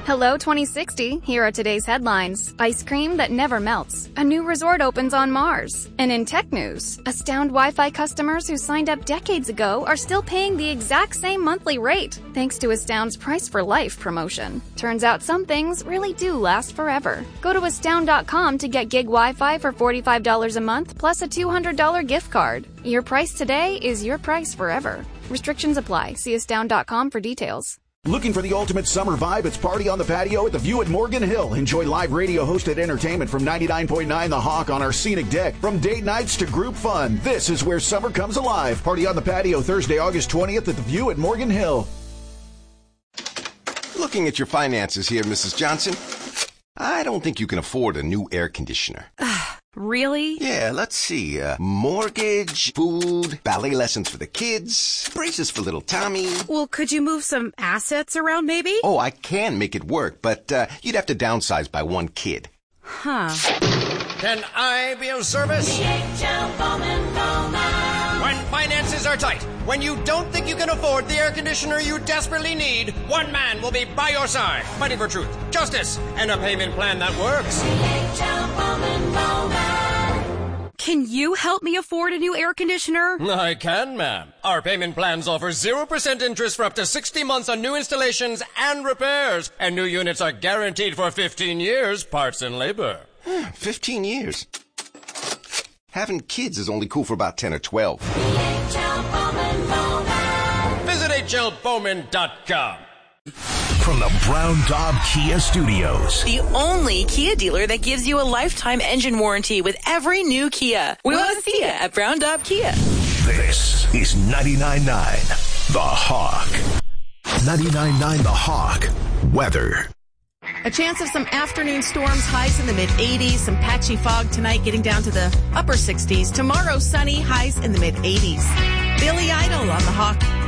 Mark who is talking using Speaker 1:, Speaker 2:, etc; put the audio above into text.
Speaker 1: Hello 2060, here are today's headlines. Ice cream that never melts. A new resort opens on Mars. And in tech news, Astound Wi-Fi customers who signed up decades ago are still paying the exact same monthly rate, thanks to Astound's Price for Life promotion. Turns out some things really do last forever. Go to Astound.com to get gig Wi-Fi for $45 a month plus a $200 gift card. Your price today is your price forever. Restrictions apply. See Astound.com for details.
Speaker 2: Looking for the ultimate summer vibe? It's Party on the Patio at the View at Morgan Hill. Enjoy live radio-hosted entertainment from 99.9 The Hawk on our scenic deck. From date nights to group fun, this is where summer comes alive. Party on the Patio Thursday, August 20th at the View at Morgan Hill.
Speaker 3: Looking at your finances here, Mrs. Johnson, I don't think you can afford a new air conditioner.
Speaker 4: Really?
Speaker 3: Yeah, let's see. Mortgage, food, ballet lessons for the kids, braces for little Tommy.
Speaker 4: Well, could you move some assets around maybe?
Speaker 3: Oh, I can make it work, but you'd have to downsize by one kid.
Speaker 4: Huh.
Speaker 5: Can I be of service?
Speaker 6: DHL Bowman Bowman.
Speaker 5: When finances are tight, when you don't think you can afford the air conditioner you desperately need, one man will be by your side, fighting for truth, justice, and a payment plan that works.
Speaker 6: DHL Bowman Bowman.
Speaker 4: Can you help me afford a new air conditioner?
Speaker 5: I can, ma'am. Our payment plans offer 0% interest for up to 60 months on new installations and repairs. And new units are guaranteed for 15 years, parts and labor.
Speaker 3: 15 years. Having kids is only cool for about 10 or 12.
Speaker 6: DHL Bowman Bowman.
Speaker 5: Visit hlbowman.com.
Speaker 7: From the Brown Daub Kia Studios.
Speaker 8: The only Kia dealer that gives you a lifetime engine warranty with every new Kia. We want to see you at Brown Daub Kia.
Speaker 7: This is 99.9 The Hawk. 99.9 The Hawk. Weather.
Speaker 9: A chance of some afternoon storms, highs in the mid-80s, some patchy fog tonight getting down to the upper 60s. Tomorrow, sunny, highs in the mid-80s. Billy Idol on The Hawk.